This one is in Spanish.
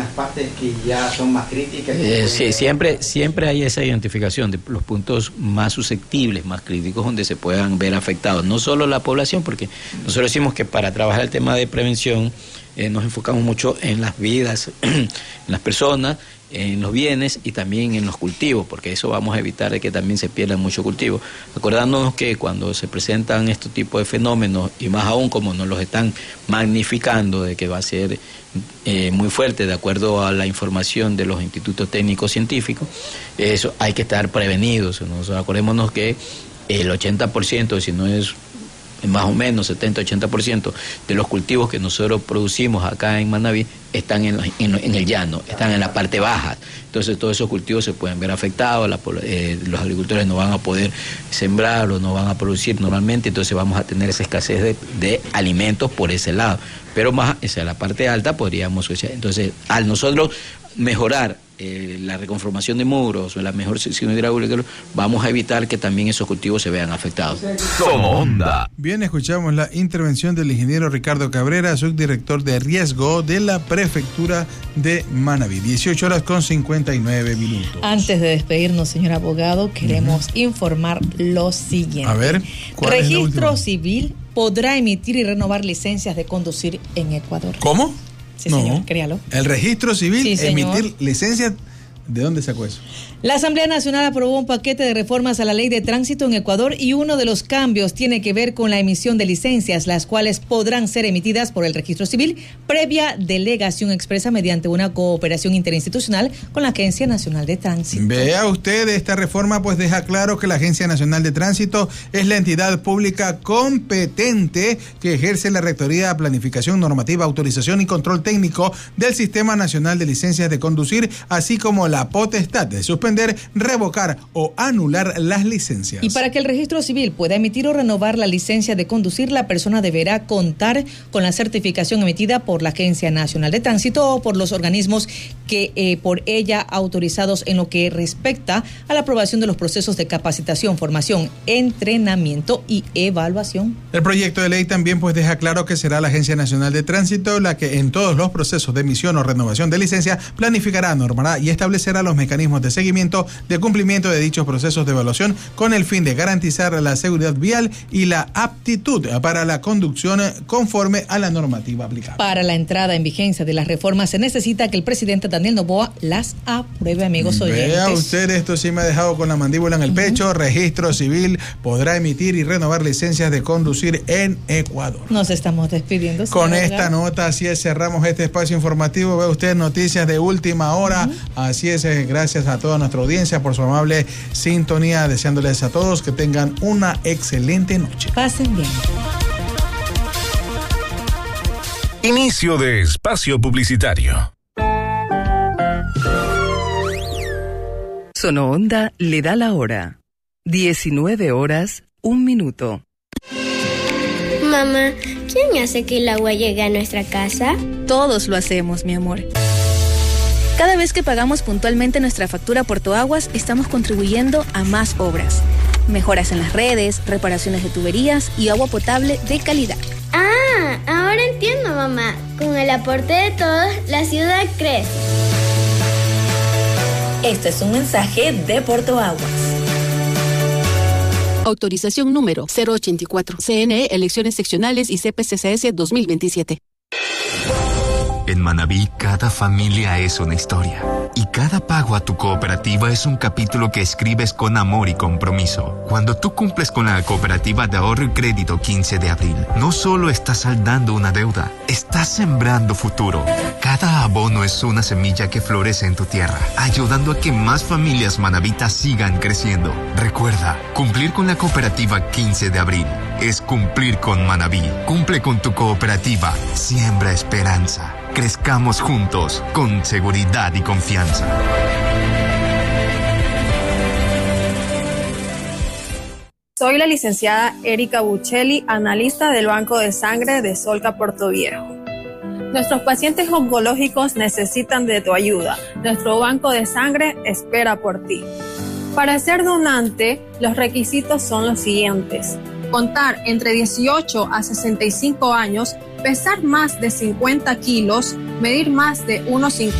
las partes que ya son más críticas. Sí, siempre hay esa identificación de los puntos más susceptibles, más críticos, donde se puedan ver afectados, no solo la población, porque nosotros decimos que para trabajar el tema de prevención nos enfocamos mucho en las vidas, en las personas, en los bienes y también en los cultivos, porque eso vamos a evitar de que también se pierdan mucho cultivo. Acordándonos que cuando se presentan estos tipos de fenómenos, y más aún como nos los están magnificando, de que va a ser muy fuerte de acuerdo a la información de los institutos técnicos científicos, eso hay que estar prevenidos. Acordémonos que el 80%, si no es más o menos 70-80% de los cultivos que nosotros producimos acá en Manabí están en el llano, están en la parte baja. Entonces todos esos cultivos se pueden ver afectados, los agricultores no van a poder sembrar o no van a producir normalmente, entonces vamos a tener esa escasez de alimentos por ese lado. Pero más, esa es la parte alta, podríamos, entonces al nosotros mejorar la reconformación de muros o la mejor sección hidráulica, vamos a evitar que también esos cultivos se vean afectados. Como Onda. Bien, escuchamos la intervención del ingeniero Ricardo Cabrera, subdirector de riesgo de la prefectura de Manabí. 18:59. Antes de despedirnos, señor abogado, queremos informar lo siguiente. A ver, ¿cuál es la última? Registro Civil podrá emitir y renovar licencias de conducir en Ecuador. ¿Cómo? Sí, no, señor, créalo. El registro civil, sí, emitir licencias. ¿De dónde sacó eso? La Asamblea Nacional aprobó un paquete de reformas a la ley de tránsito en Ecuador y uno de los cambios tiene que ver con la emisión de licencias, las cuales podrán ser emitidas por el registro civil previa delegación expresa mediante una cooperación interinstitucional con la Agencia Nacional de Tránsito. Vea usted, esta reforma pues deja claro que la Agencia Nacional de Tránsito es la entidad pública competente que ejerce la rectoría, planificación, normativa, autorización y control técnico del Sistema Nacional de Licencias de Conducir, así como la potestad de suspender, revocar o anular las licencias. Y para que el registro civil pueda emitir o renovar la licencia de conducir, la persona deberá contar con la certificación emitida por la Agencia Nacional de Tránsito o por los organismos que por ella autorizados en lo que respecta a la aprobación de los procesos de capacitación, formación, entrenamiento y evaluación. El proyecto de ley también pues deja claro que será la Agencia Nacional de Tránsito la que en todos los procesos de emisión o renovación de licencia planificará, normará y establecerá los mecanismos de seguimiento de cumplimiento de dichos procesos de evaluación con el fin de garantizar la seguridad vial y la aptitud para la conducción conforme a la normativa aplicable. Para la entrada en vigencia de las reformas se necesita que el presidente Daniel Noboa las apruebe, amigos oyentes. Vea usted, esto sí me ha dejado con la mandíbula en el pecho. Registro civil podrá emitir y renovar licencias de conducir en Ecuador. Nos estamos despidiendo. Con esta nota, así es, cerramos este espacio informativo. Ve usted noticias de última hora. Así es, gracias a toda nuestra audiencia por su amable sintonía, deseándoles a todos que tengan una excelente noche. Pasen bien. Inicio de espacio publicitario. Sonoonda le da la hora. 19:01. Mamá, ¿quién hace que el agua llegue a nuestra casa? Todos lo hacemos, mi amor. Cada vez que pagamos puntualmente nuestra factura Portoaguas, estamos contribuyendo a más obras. Mejoras en las redes, reparaciones de tuberías y agua potable de calidad. Ah, ahora entiendo, mamá. Con el aporte de todos, la ciudad crece. Este es un mensaje de Portoaguas. Autorización número 084. CNE, elecciones seccionales y CPCCS 2027. En Manabí, cada familia es una historia. Y cada pago a tu cooperativa es un capítulo que escribes con amor y compromiso. Cuando tú cumples con la Cooperativa de Ahorro y Crédito 15 de abril, no solo estás saldando una deuda, estás sembrando futuro. Cada abono es una semilla que florece en tu tierra, ayudando a que más familias manabitas sigan creciendo. Recuerda, cumplir con la Cooperativa 15 de abril es cumplir con Manabí. Cumple con tu cooperativa, siembra esperanza. Crezcamos juntos, con seguridad y confianza. Soy la licenciada Erika Buccelli, analista del Banco de Sangre de Solca Portoviejo. Nuestros pacientes oncológicos necesitan de tu ayuda. Nuestro banco de sangre espera por ti. Para ser donante, los requisitos son los siguientes: contar entre 18 a 65 años, pesar más de 50 kilos, medir más de 1,50